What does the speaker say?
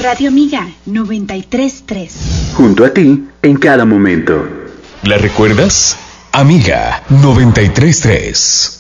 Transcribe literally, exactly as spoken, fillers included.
Radio Amiga noventa y tres punto tres. Junto a ti en cada momento. ¿La recuerdas? Amiga noventa y tres punto tres.